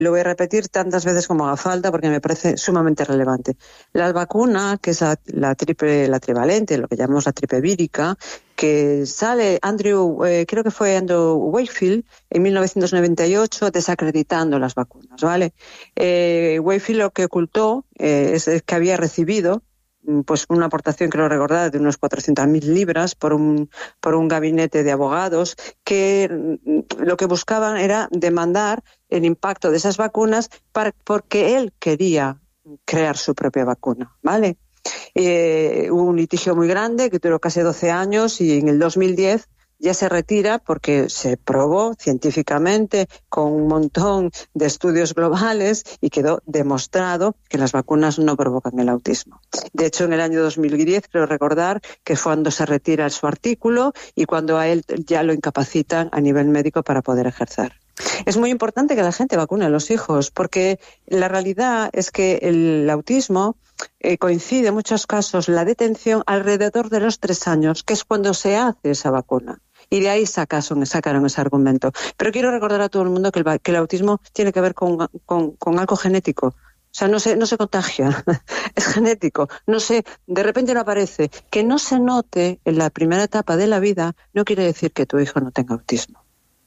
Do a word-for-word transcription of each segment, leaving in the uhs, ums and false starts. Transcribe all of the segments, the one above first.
lo voy a repetir tantas veces como haga falta porque me parece sumamente relevante. La vacuna, que es la, la triple, la trivalente, lo que llamamos la triple vírica, que sale Andrew, eh, creo que fue Andrew Wakefield en mil novecientos noventa y ocho desacreditando las vacunas, ¿vale? Eh, Wakefield lo que ocultó eh, es que había recibido pues una aportación, creo recordar, de unos cuatrocientas mil libras por un, por un gabinete de abogados que lo que buscaban era demandar el impacto de esas vacunas para, porque él quería crear su propia vacuna, ¿vale? Eh, hubo un litigio muy grande que duró casi doce años y en el dos mil diez ya se retira porque se probó científicamente con un montón de estudios globales y quedó demostrado que las vacunas no provocan el autismo. De hecho, en el año dos mil diez, creo recordar, que fue cuando se retira su artículo y cuando a él ya lo incapacitan a nivel médico para poder ejercer. Es muy importante que la gente vacune a los hijos porque la realidad es que el autismo eh, coincide en muchos casos la detención alrededor de los tres años, que es cuando se hace esa vacuna. Y de ahí sacaron, sacaron ese argumento. Pero quiero recordar a todo el mundo que el, que el autismo tiene que ver con, con, con algo genético. O sea, no se, no se contagia, es genético. No se, de repente no aparece. Que no se note en la primera etapa de la vida no quiere decir que tu hijo no tenga autismo.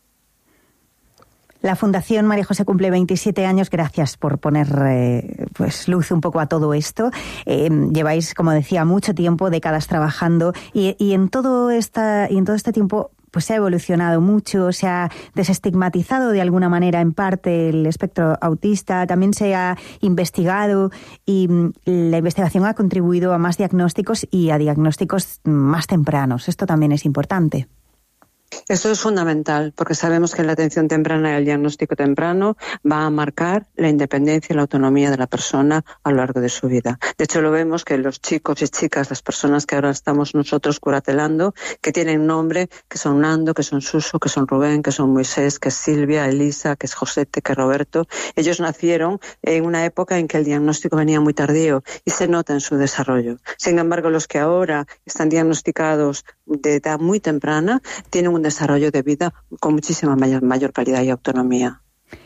La Fundación María José cumple veintisiete años. Gracias por poner eh, pues luz un poco a todo esto. Eh, lleváis, como decía, mucho tiempo, décadas trabajando y, y en todo esta y en todo este tiempo pues se ha evolucionado mucho, se ha desestigmatizado de alguna manera en parte el espectro autista, también se ha investigado y la investigación ha contribuido a más diagnósticos y a diagnósticos más tempranos. Esto también es importante. Esto es fundamental porque sabemos que la atención temprana y el diagnóstico temprano va a marcar la independencia y la autonomía de la persona a lo largo de su vida. De hecho, lo vemos que los chicos y chicas, las personas que ahora estamos nosotros curatelando, que tienen nombre, que son Nando, que son Suso, que son Rubén, que son Moisés, que es Silvia, Elisa, que es Josete, que es Roberto, ellos nacieron en una época en que el diagnóstico venía muy tardío y se nota en su desarrollo. Sin embargo, los que ahora están diagnosticados de edad muy temprana tienen un desarrollo de vida con muchísima mayor, mayor calidad y autonomía.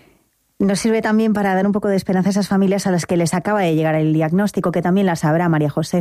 Nos sirve también para dar un poco de esperanza a esas familias a las que les acaba de llegar el diagnóstico, que también las habrá, María José.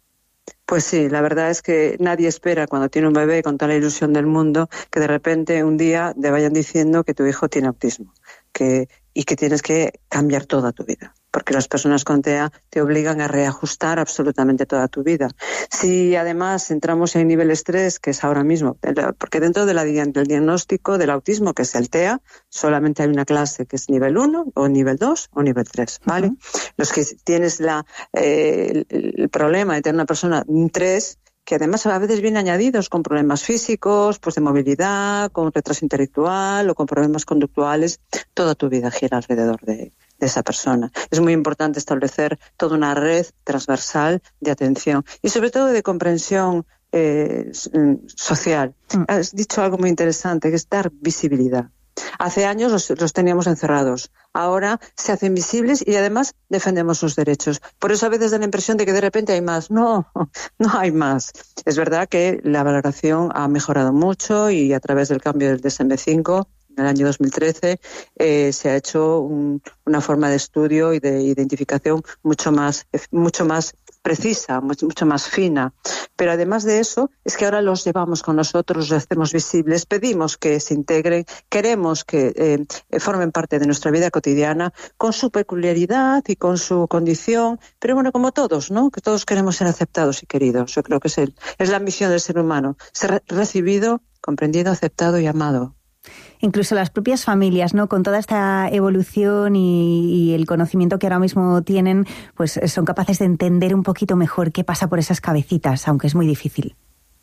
Pues sí, la verdad es que nadie espera cuando tiene un bebé con toda la ilusión del mundo que de repente un día te vayan diciendo que tu hijo tiene autismo que, y que tienes que cambiar toda tu vida. Porque las personas con T E A te obligan a reajustar absolutamente toda tu vida. Si además entramos en niveles tres, que es ahora mismo, porque dentro de la, del diagnóstico del autismo, que es el T E A, solamente hay una clase que es nivel uno, o nivel dos, o nivel tres, ¿vale? Uh-huh. Los que tienes la, eh, el, el problema de tener una persona tres, que además a veces vienen añadidos con problemas físicos, pues de movilidad, con retraso intelectual o con problemas conductuales, toda tu vida gira alrededor de de esa persona. Es muy importante establecer toda una red transversal de atención y sobre todo de comprensión eh, social. Mm. Has dicho algo muy interesante, que es dar visibilidad. Hace años los, los teníamos encerrados, ahora se hacen visibles y además defendemos sus derechos. Por eso a veces da la impresión de que de repente hay más. No, no hay más. Es verdad que la valoración ha mejorado mucho y a través del cambio del D S M cinco en el año dos mil trece eh, se ha hecho un, una forma de estudio y de identificación mucho más, mucho más precisa, mucho, mucho más fina. Pero además de eso, es que ahora los llevamos con nosotros, los hacemos visibles, pedimos que se integren, queremos que eh, formen parte de nuestra vida cotidiana con su peculiaridad y con su condición, pero bueno, como todos, ¿no? Que todos queremos ser aceptados y queridos. Yo creo que es, el, es la misión del ser humano, ser recibido, comprendido, aceptado y amado. Incluso las propias familias, ¿no? Con toda esta evolución y, y el conocimiento que ahora mismo tienen, pues son capaces de entender un poquito mejor qué pasa por esas cabecitas, aunque es muy difícil.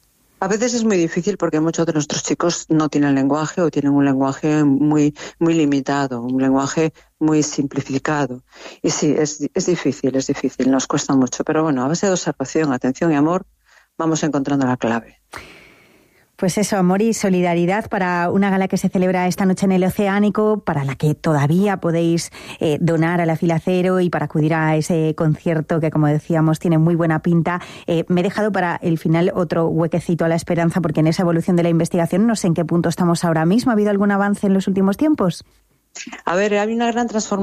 A veces es muy difícil porque muchos de nuestros chicos no tienen lenguaje o tienen un lenguaje muy, muy limitado, un lenguaje muy simplificado. Y sí, es, es difícil, es difícil, nos cuesta mucho. Pero bueno, a base de observación, atención y amor, vamos encontrando la clave. Pues eso, amor y solidaridad para una gala que se celebra esta noche en el Oceánico, para la que todavía podéis eh, donar a la Fila Cero y para acudir a ese concierto que, como decíamos, tiene muy buena pinta. Eh, me he dejado para el final otro huequecito a la esperanza, porque en esa evolución de la investigación no sé en qué punto estamos ahora mismo. ¿Ha habido algún avance en los últimos tiempos? A ver, hay una gran transformación